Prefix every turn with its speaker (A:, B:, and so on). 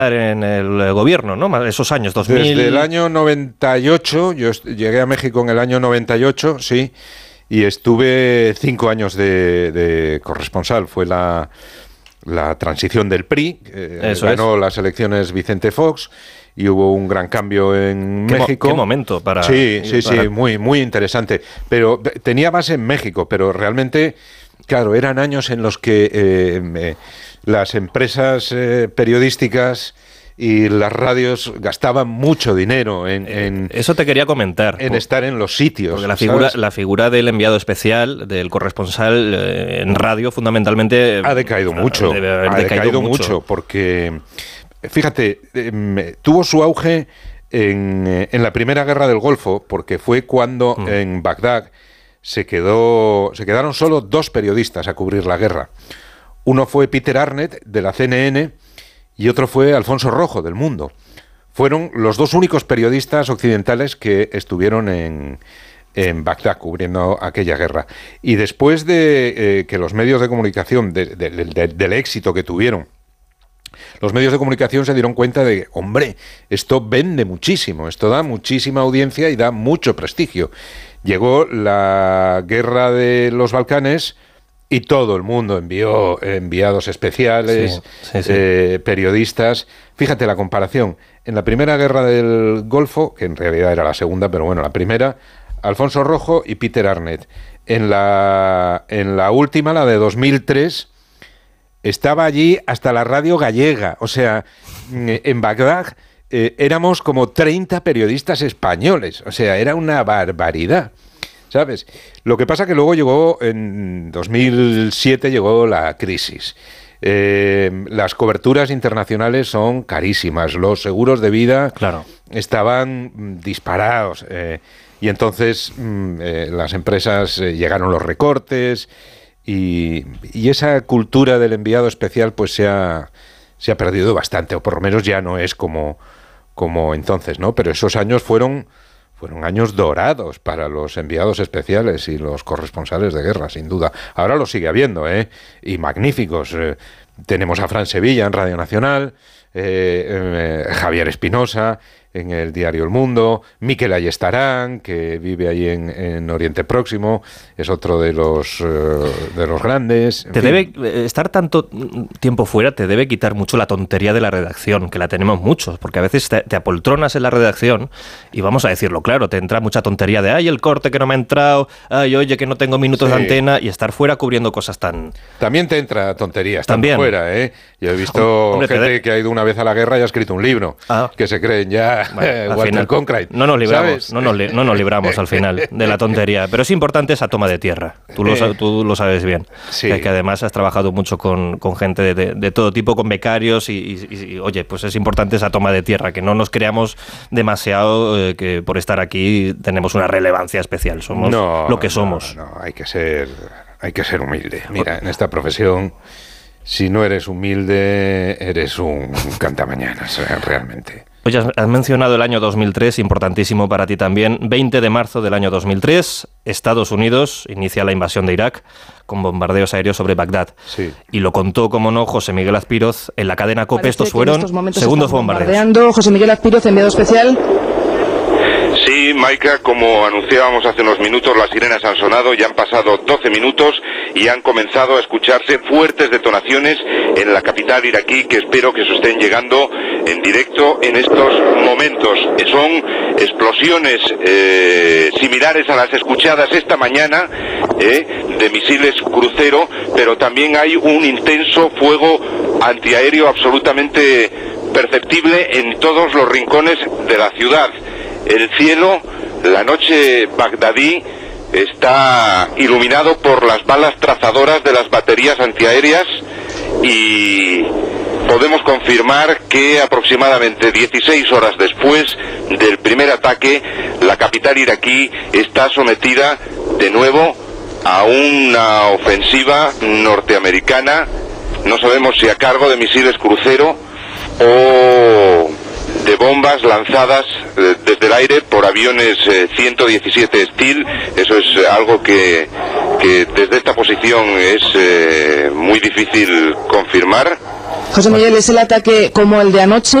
A: en el gobierno, ¿no? Esos años, 2000...
B: Desde el año 98, yo llegué a México en el año 98, sí, y estuve 5 años de corresponsal. Fue la transición del PRI, ganó las elecciones Vicente Fox, y hubo un gran cambio en México.
A: ¿Qué momento para...?
B: Sí, muy, muy interesante. Pero tenía base en México, pero realmente, claro, eran años en los que las empresas periodísticas y las radios gastaban mucho dinero en
A: eso te quería comentar.
B: En estar en los sitios.
A: Porque la figura del enviado especial, del corresponsal en radio, fundamentalmente...
B: Ha decaído mucho. Ha decaído mucho porque, fíjate, tuvo su auge en la Primera Guerra del Golfo, porque fue cuando en Bagdad se quedaron solo 2 periodistas a cubrir la guerra. Uno fue Peter Arnett, de la CNN, y otro fue Alfonso Rojo, del Mundo. Fueron los 2 únicos periodistas occidentales que estuvieron en Bagdad cubriendo aquella guerra. Y después de que los medios de comunicación, del éxito que tuvieron, los medios de comunicación se dieron cuenta de, hombre, esto vende muchísimo, esto da muchísima audiencia y da mucho prestigio. Llegó la guerra de los Balcanes y todo el mundo envió enviados especiales, periodistas. Fíjate la comparación. En la Primera Guerra del Golfo, que en realidad era la segunda, pero bueno, la primera, Alfonso Rojo y Peter Arnett. En la última, la de 2003, estaba allí hasta la radio gallega. O sea, en Bagdad éramos como 30 periodistas españoles. O sea, era una barbaridad, ¿sabes? Lo que pasa que luego llegó, en 2007 llegó la crisis. Las coberturas internacionales son carísimas, los seguros de vida estaban disparados, y entonces las empresas llegaron los recortes y esa cultura del enviado especial pues se ha perdido bastante, o por lo menos ya no es como entonces, ¿no? Pero esos años fueron años dorados para los enviados especiales y los corresponsales de guerra, sin duda. Ahora lo sigue habiendo, y magníficos. Tenemos a Fran Sevilla en Radio Nacional, Javier Espinosa en el diario El Mundo, Miquel Ayestarán, que vive ahí en Oriente Próximo, es otro de los grandes.
A: Debe estar tanto tiempo fuera, te debe quitar mucho la tontería de la redacción, que la tenemos muchos, porque a veces te apoltronas en la redacción y, vamos a decirlo claro, te entra mucha tontería de, ay, el corte que no me ha entrado, ay, oye, que no tengo minutos de antena, y estar fuera cubriendo cosas tan...
B: También te entra tontería estando fuera, ¿eh? Yo he visto gente que ha ido una vez a la guerra y ha escrito un libro, que se creen ya Walter Cronkite.
A: No nos libramos al final de la tontería, pero es importante esa toma de tierra, tú lo sabes bien, que además has trabajado mucho con gente de todo tipo, con becarios y oye, pues es importante esa toma de tierra, que no nos creamos demasiado que por estar aquí tenemos una relevancia especial, somos lo que somos.
B: No, hay que ser humilde. Mira, en esta profesión, si no eres humilde, eres un cantamañanas, realmente.
A: Oye, has mencionado el año 2003, importantísimo para ti también. 20 de marzo del año 2003, Estados Unidos inicia la invasión de Irak con bombardeos aéreos sobre Bagdad.
B: Sí.
A: Y lo contó, como no, José Miguel Azpiroz en la cadena COPE. Estos fueron segundos bombardeos.
C: José Miguel Azpiroz, enviado especial.
D: Sí, Maika, como anunciábamos hace unos minutos, las sirenas han sonado, ya han pasado 12 minutos y han comenzado a escucharse fuertes detonaciones en la capital iraquí, que espero que se estén llegando en directo en estos momentos. Son explosiones similares a las escuchadas esta mañana de misiles crucero, pero también hay un intenso fuego antiaéreo absolutamente perceptible en todos los rincones de la ciudad. El cielo, la noche bagdadí, está iluminado por las balas trazadoras de las baterías antiaéreas y podemos confirmar que aproximadamente 16 horas después del primer ataque, la capital iraquí está sometida de nuevo a una ofensiva norteamericana, no sabemos si a cargo de misiles crucero o de bombas lanzadas desde el aire por aviones 117 Steel. Eso es algo que desde esta posición es muy difícil confirmar.
C: José Miguel, ¿es el ataque como el de anoche